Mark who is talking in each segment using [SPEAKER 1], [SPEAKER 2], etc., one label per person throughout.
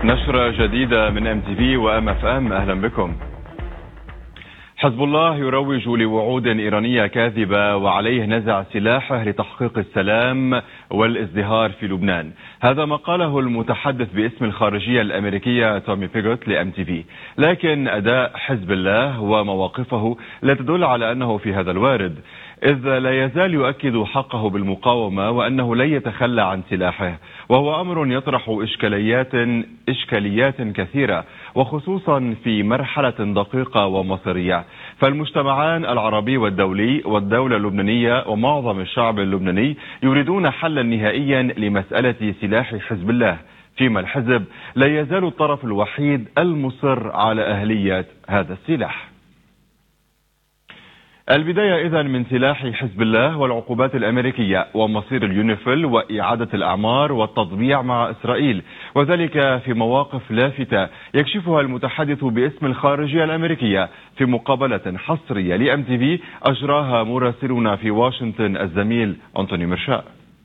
[SPEAKER 1] نشرة جديدة من MTV وMFM. أهلا بكم. حزب الله يروج لوعود إيرانية كاذبة وعليه نزع سلاحه لتحقيق السلام والازدهار في لبنان. هذا ما قاله المتحدث باسم الخارجية الأمريكية تومي بيغوت لMTV. لكن أداء حزب الله ومواقفه لا تدل على أنه في هذا الوارد، إذ لا يزال يؤكد حقه بالمقاومة وأنه لن يتخلى عن سلاحه، وهو أمر يطرح إشكاليات كثيرة، وخصوصا في مرحلة دقيقة ومصيرية. فالمجتمعان العربي والدولي والدولة اللبنانية ومعظم الشعب اللبناني يريدون حلا نهائيا لمسألة سلاح حزب الله، فيما الحزب لا يزال الطرف الوحيد المصر على أهلية هذا السلاح. البداية إذن من سلاح حزب الله والعقوبات الأمريكية ومصير اليونيفيل وإعادة الأعمار والتطبيع مع إسرائيل، وذلك في مواقف لافتة يكشفها المتحدث باسم الخارجية الأمريكية في مقابلة حصرية لMTV أجراها مراسلنا في واشنطن الزميل أنتوني مرشاء.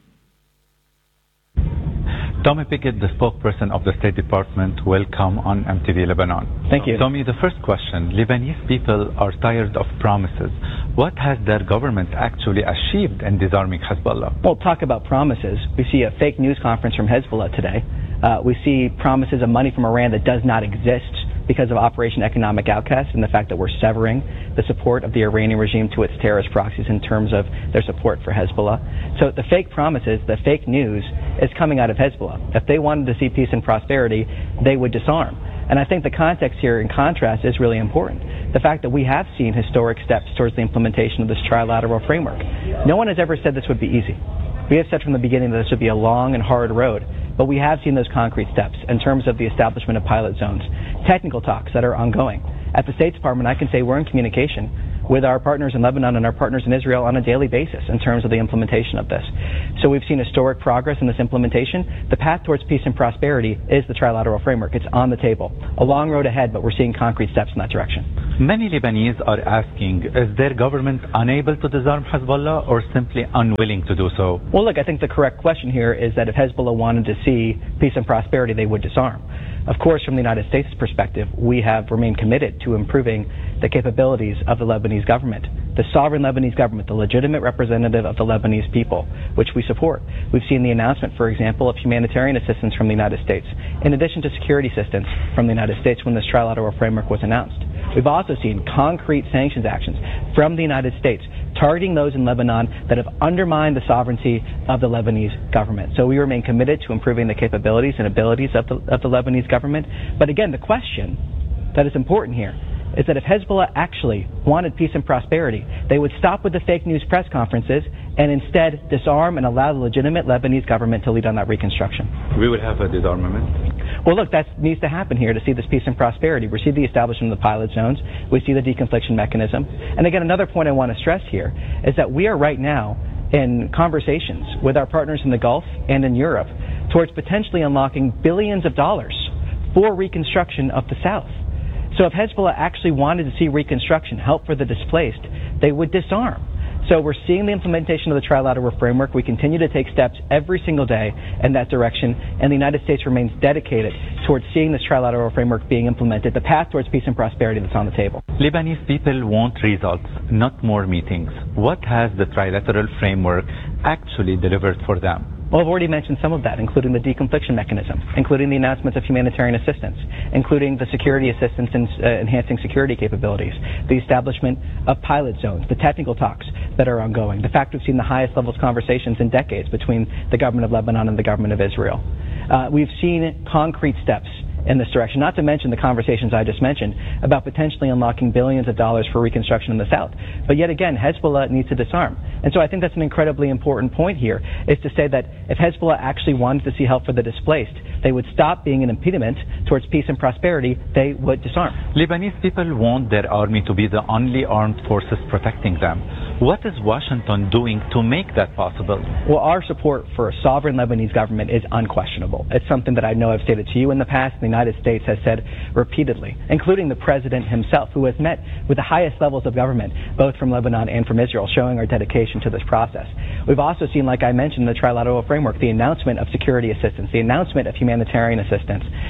[SPEAKER 2] Tommy Pigott, the spokesperson of the State Department, welcome on MTV Lebanon.
[SPEAKER 3] Thank you.
[SPEAKER 2] Tommy, the first question, Lebanese people are tired of promises. What has their government actually achieved in disarming Hezbollah?
[SPEAKER 3] Well, talk about promises. We see a fake news conference from Hezbollah today. We see promises of money from Iran that does not exist because of Operation Economic Outcast and the fact that we're severing the support of the Iranian regime to its terrorist proxies in terms of their support for Hezbollah. So the fake promises, the fake news is coming out of Hezbollah. If they wanted to see peace and prosperity, they would disarm. And I think the context here, in contrast, is really important. The fact that we have seen historic steps towards the implementation of this trilateral framework. No one has ever said this would be easy. We have said from the beginning that this would be a long and hard road, but we have seen those concrete steps in terms of the establishment of pilot zones, technical talks that are ongoing. At the State Department, I can say we're in communication with our partners in Lebanon and our partners in Israel on a daily basis in terms of the implementation of this. So we've seen historic progress in this implementation. The path towards peace and prosperity is the trilateral framework. It's on the table. A long road ahead, but we're seeing concrete steps in that direction.
[SPEAKER 2] Many Lebanese are asking, is their government unable to disarm Hezbollah or simply unwilling to do so?
[SPEAKER 3] Well, look, I think the correct question here is that if Hezbollah wanted to see peace and prosperity, they would disarm. Of course, from the United States' perspective, we have remained committed to improving the capabilities of the Lebanese government, the sovereign Lebanese government, the legitimate representative of the Lebanese people, which we support. We've seen the announcement, for example, of humanitarian assistance from the United States, in addition to security assistance from the United States when this trilateral framework was announced. We've also seen concrete sanctions actions from the United States targeting those in Lebanon that have undermined the sovereignty of the Lebanese government. So we remain committed to improving the capabilities and abilities of the Lebanese government. But again, the question that is important here is that if Hezbollah actually wanted peace and prosperity, they would stop with the fake news press conferences and instead disarm and allow the legitimate Lebanese government to lead on that reconstruction.
[SPEAKER 2] We will have a disarmament.
[SPEAKER 3] Well, look, that needs to happen here to see this peace and prosperity. We see the establishment of the pilot zones. We see the deconfliction mechanism. And again, another point I want to stress here is that we are right now in conversations with our partners in the Gulf and in Europe towards potentially unlocking billions of dollars for reconstruction of the South. So if Hezbollah actually wanted to see reconstruction, help for the displaced, they would disarm. So we're seeing the implementation of the trilateral framework. We continue to take steps every single day in that direction, and the United States remains dedicated towards seeing this trilateral framework being implemented, the path towards peace and prosperity that's on the table.
[SPEAKER 2] Lebanese people want results, not more meetings. What has the trilateral framework actually delivered for them?
[SPEAKER 3] Well, I've already mentioned some of that, including the deconfliction mechanism, including the announcements of humanitarian assistance, including the security assistance and enhancing security capabilities, the establishment of pilot zones, the technical talks that are ongoing, the fact we've seen the highest levels of conversations in decades between the government of Lebanon and the government of Israel. We've seen concrete steps in this direction, not to mention the conversations I just mentioned about potentially unlocking billions of dollars for reconstruction in the South. But yet again, Hezbollah needs to disarm. And so I think that's an incredibly important point here, is to say that if Hezbollah actually wanted to see help for the displaced, they would stop being an impediment towards peace and prosperity, they would disarm.
[SPEAKER 2] Lebanese people want their army to be the only armed forces protecting them. What is Washington doing to make that possible?
[SPEAKER 3] Well, our support for a sovereign Lebanese government is unquestionable. It's something that I know I've stated to you in the past, and the United States has said repeatedly, including the president himself, who has met with the highest levels of government, both from Lebanon and from Israel, showing our dedication to this process. We've also seen, like I mentioned, in the trilateral framework, the announcement of security assistance, the announcement of humanitarian assistance,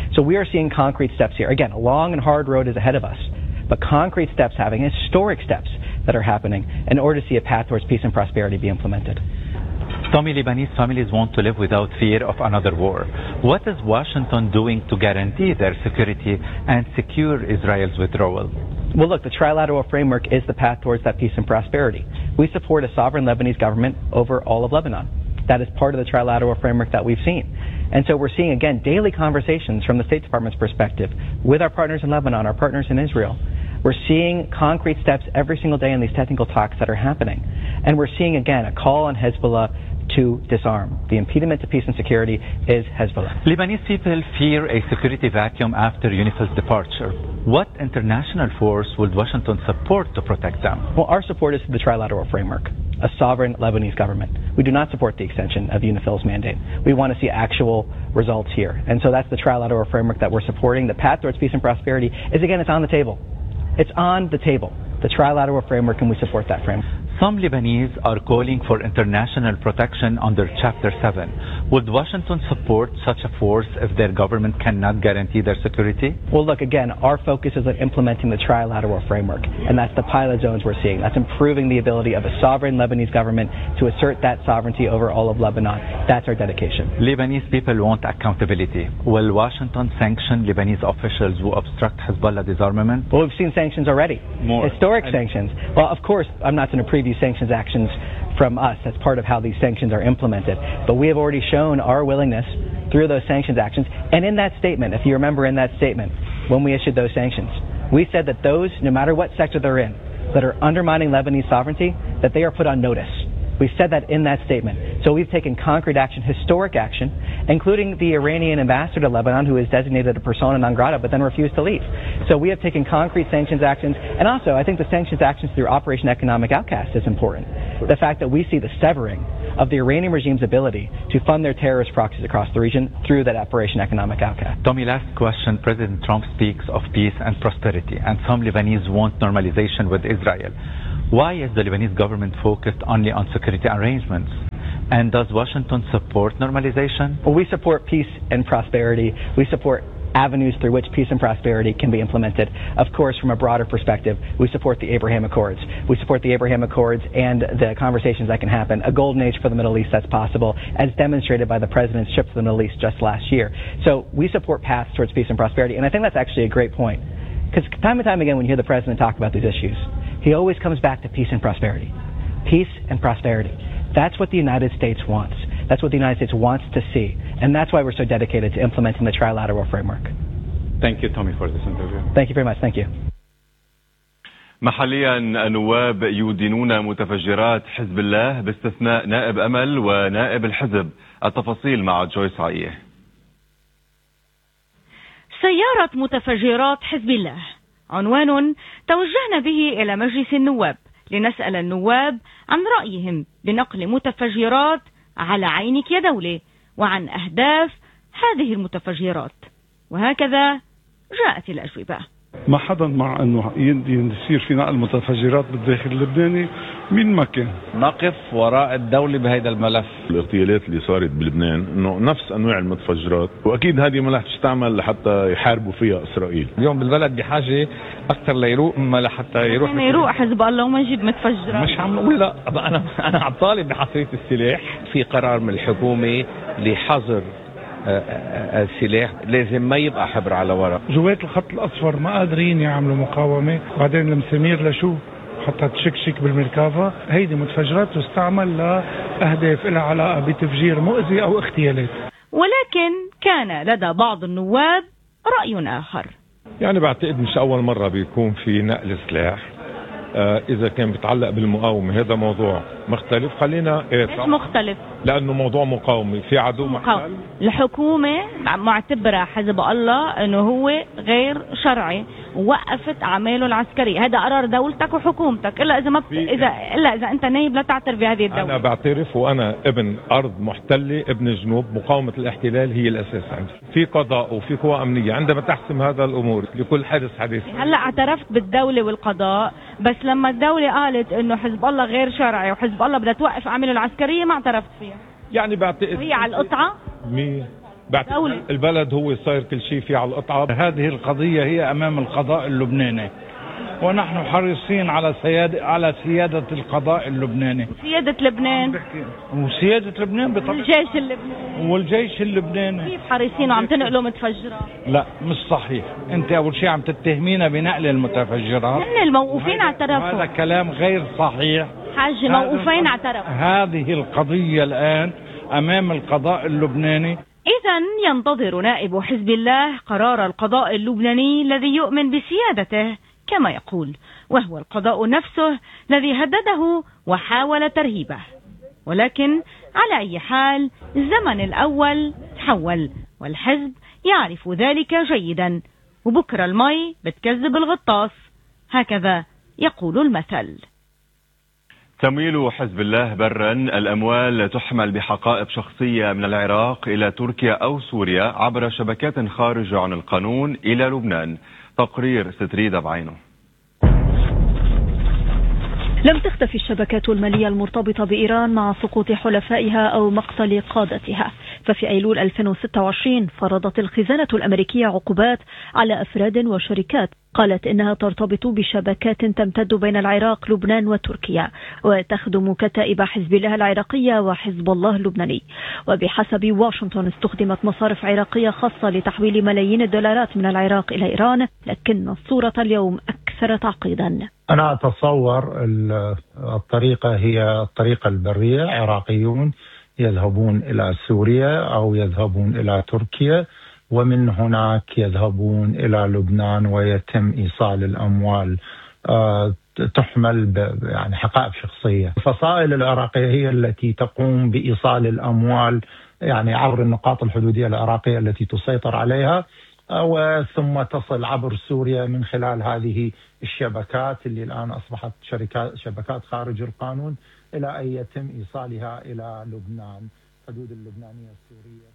[SPEAKER 3] So we are seeing concrete steps here. Again, a long and hard road is ahead of us, but concrete steps, having historic steps that are happening in order to see a path towards peace and prosperity be implemented.
[SPEAKER 2] Tommy, Lebanese families want to live without fear of another war. What is Washington doing to guarantee their security and secure Israel's withdrawal?
[SPEAKER 3] Well, look, the trilateral framework is the path towards that peace and prosperity. We support a sovereign Lebanese government over all of Lebanon. That is part of the trilateral framework that we've seen. And so we're seeing, again, daily conversations from the State Department's perspective with our partners in Lebanon, our partners in Israel. We're seeing concrete steps every single day in these technical talks that are happening. And we're seeing, again, a call on Hezbollah to disarm. The impediment to peace and security is Hezbollah.
[SPEAKER 2] Lebanese people fear a security vacuum after UNIFIL's departure. What international force would Washington support to protect them?
[SPEAKER 3] Well, our support is to the trilateral framework, a sovereign Lebanese government. We do not support the extension of UNIFIL's mandate. We want to see actual results here. And so that's the trilateral framework that we're supporting. The path towards peace and prosperity is, again, it's on the table. It's on the table. The trilateral framework, and we support that framework.
[SPEAKER 2] Some Lebanese are calling for international protection under Chapter 7. Would Washington support such a force if their government cannot guarantee their security?
[SPEAKER 3] Well, look, again, our focus is on implementing the trilateral framework, and that's the pilot zones we're seeing. That's improving the ability of a sovereign Lebanese government to assert that sovereignty over all of Lebanon. That's our dedication.
[SPEAKER 2] Lebanese people want accountability. Will Washington sanction Lebanese officials who obstruct Hezbollah disarmament?
[SPEAKER 3] Well, we've seen sanctions already.
[SPEAKER 2] More.
[SPEAKER 3] Historic sanctions. Well, of course, I'm not going to preview sanctions actions from us. That's part of how these sanctions are implemented. But we have already shown our willingness through those sanctions actions. And in that statement, if you remember in that statement, when we issued those sanctions, we said that those, no matter what sector they're in, that are undermining Lebanese sovereignty, that they are put on notice. We said that in that statement. So we've taken concrete action, historic action, including the Iranian ambassador to Lebanon, who is designated a persona non grata, but then refused to leave. So we have taken concrete sanctions actions, and also I think the sanctions actions through Operation Economic Outcast is important. The fact that we see the severing of the Iranian regime's ability to fund their terrorist proxies across the region through that Operation Economic Outcast.
[SPEAKER 2] Tommy, last question. President Trump speaks of peace and prosperity, and some Lebanese want normalization with Israel. Why is the Lebanese government focused only on security arrangements? And does Washington support normalization?
[SPEAKER 3] Well, we support peace and prosperity. We support avenues through which peace and prosperity can be implemented. Of course, from a broader perspective, we support the Abraham Accords. We support the Abraham Accords and the conversations that can happen. A golden age for the Middle East that's possible, as demonstrated by the President's trip to the Middle East just last year. So we support paths towards peace and prosperity, and I think that's actually a great point. Because time and time again, when you hear the President talk about these issues, he always comes back to peace and prosperity. Peace and prosperity. That's what the United States wants. That's what the United States wants to see. And that's why we're so dedicated to implementing the trilateral framework.
[SPEAKER 2] Thank you, Tommy, for this interview.
[SPEAKER 3] Thank you very much. Thank you.
[SPEAKER 1] محليا النواب يدينون متفجرات حزب الله باستثناء نائب أمل ونائب الحزب. التفاصيل مع جويس عائية.
[SPEAKER 4] سيارة متفجرات حزب الله عنوان توجهنا به إلى مجلس النواب لنسأل النواب عن رأيهم بنقل متفجرات على عينك يا دولة وعن أهداف هذه المتفجرات، وهكذا جاءت الأجوبة.
[SPEAKER 5] ما حدا مع أنه يصير في نقل متفجرات بالداخل اللبناني من ما كان. نقف وراء الدولة بهذا الملف.
[SPEAKER 6] الاغتيالات اللي صارت بلبنان انه نفس انواع المتفجرات، واكيد هذه ما رح تستعمل لحتى يحاربوا فيها اسرائيل. اليوم بالبلد بحاجه اكثر ليروق مما لحتى يروق
[SPEAKER 4] حزب الله وما نجيب متفجرات.
[SPEAKER 6] مش عم نقول لا، انا عم طالب بحصريه السلاح.
[SPEAKER 7] في قرار من الحكومه لحظر السلاح، لازم ما يبقى حبر على ورق.
[SPEAKER 5] جوات الخط الاصفر ما قادرين يعملوا مقاومه، بعدين المسامير لشو؟ حتى تشكشك بالمركافة. هيدي متفجرات تستعمل لأهداف لها علاقة بتفجير مؤذي أو اغتيالات.
[SPEAKER 4] ولكن كان لدى بعض النواب رأي آخر.
[SPEAKER 6] يعني بعتقد مش أول مرة بيكون في نقل سلاح. إذا كان بيتعلق بالمقاومة هذا موضوع مختلف. خلينا
[SPEAKER 4] ليش مختلف؟
[SPEAKER 6] لأنه موضوع مقاومي، في عدو محتل.
[SPEAKER 4] الحكومة معتبرة حزب الله أنه هو غير شرعي ووقفت أعماله العسكرية. هذا قرار دولتك وحكومتك، إلا إذا ما إلا إذا أنت نايب لا تعترف بهذه الدولة.
[SPEAKER 6] أنا بعترف، وأنا ابن أرض محتلة، ابن جنوب. مقاومة الاحتلال هي الأساس عندي. في قضاء وفي قوى أمنية عندما تحسم هذا الأمور لكل حدث حديث.
[SPEAKER 4] هلا اعترفت بالدولة والقضاء، بس لما الدولة قالت إنه حزب الله غير شرعي وحزب الله بدها توقف أعماله العسكرية ما اعترفت فيها.
[SPEAKER 6] يعني بعتقد
[SPEAKER 4] هي على القطعة
[SPEAKER 8] البلد هو صاير كل شيء فيه على القطعة. هذه القضية هي أمام القضاء اللبناني، ونحن حريصين على سيادة القضاء اللبناني.
[SPEAKER 4] سيادة لبنان
[SPEAKER 8] وسيادة لبنان
[SPEAKER 4] الجيش اللبناني
[SPEAKER 8] والجيش اللبناني.
[SPEAKER 4] كيف حريصين وعم تنقلوا متفجرات؟
[SPEAKER 8] لا مش صحيح. انت اول شيء عم تتهمينا بنقل المتفجرات.
[SPEAKER 4] نحن الموقوفين اعترفوا.
[SPEAKER 8] هذا كلام غير صحيح.
[SPEAKER 4] حاج موقوفين اعترفوا.
[SPEAKER 8] هذه القضية الآن أمام القضاء اللبناني.
[SPEAKER 4] إذن ينتظر نائب حزب الله قرار القضاء اللبناني الذي يؤمن بسيادته كما يقول، وهو القضاء نفسه الذي هدده وحاول ترهيبه. ولكن على أي حال الزمن الأول تحول، والحزب يعرف ذلك جيدا، وبكرة المي بتكذب الغطاس، هكذا يقول المثل.
[SPEAKER 1] تمويل حزب الله برا الأموال تحمل بحقائب شخصية من العراق إلى تركيا أو سوريا عبر شبكات خارجة عن القانون إلى لبنان. تقرير ستريدة بعينه.
[SPEAKER 9] لم تختفي الشبكات المالية المرتبطة بإيران مع سقوط حلفائها أو مقتل قادتها، ففي أيلول 2026 فرضت الخزانة الأمريكية عقوبات على أفراد وشركات قالت إنها ترتبط بشبكات تمتد بين العراق، لبنان وتركيا، وتخدم كتائب حزب الله العراقية وحزب الله اللبناني. وبحسب واشنطن استخدمت مصارف عراقية خاصة لتحويل ملايين الدولارات من العراق إلى إيران، لكن الصورة اليوم أكثر تعقيدا.
[SPEAKER 10] أنا أتصور الطريقة هي الطريقة البرية، عراقيون يذهبون إلى سوريا أو يذهبون إلى تركيا، ومن هناك يذهبون إلى لبنان ويتم إيصال الأموال تحمل يعني حقائب شخصية. الفصائل العراقية هي التي تقوم بإيصال الأموال يعني عبر النقاط الحدودية العراقية التي تسيطر عليها، وثم تصل عبر سوريا من خلال هذه الشبكات اللي الآن أصبحت شبكات خارج القانون، إلى أن يتم إيصالها إلى لبنان، حدود اللبنانية السورية.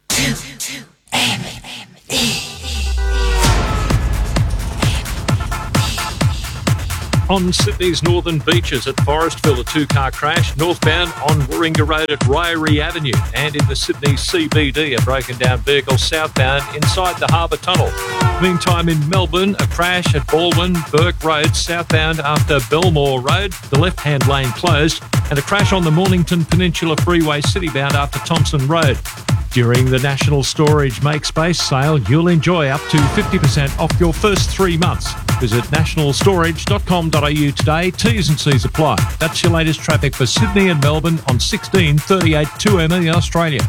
[SPEAKER 11] On Sydney's northern beaches at Forestville, a two-car crash northbound on Warringah Road at Ryrie Avenue, and in the Sydney CBD, a broken-down vehicle southbound inside the Harbour Tunnel. Meantime, in Melbourne, a crash at Baldwin Burke Road southbound after Belmore Road, the left-hand lane closed, and a crash on the Mornington Peninsula Freeway citybound after Thompson Road. During the National Storage Make Space sale, you'll enjoy up to 50% off your first 3 months. Visit nationalstorage.com.au today. T's and C's apply. That's your latest traffic for Sydney and Melbourne on 1638 2ME Australia.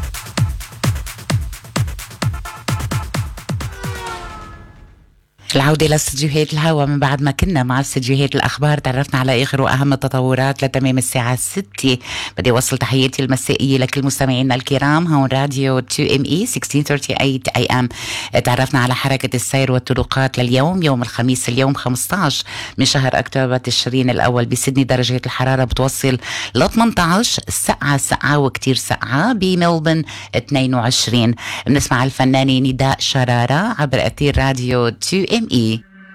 [SPEAKER 12] العودة لاستديوهات الهوا من بعد ما كنا مع استديوهات الأخبار. تعرفنا على آخر وأهم التطورات لتمام الساعة 6. بدي أوصل تحياتي المسائية لكل مستمعينا الكرام هون راديو 2ME 1638 AM. تعرفنا على حركة السير والطرقات لليوم، يوم الخميس اليوم 15 من شهر أكتوبر تشرين الأول. بسيدني درجة الحرارة بتوصل ل 18، سقعة وكتير سقعة. بملبن 22. بنسمع الفنانة نداء شرارة عبر أثير راديو 2ME.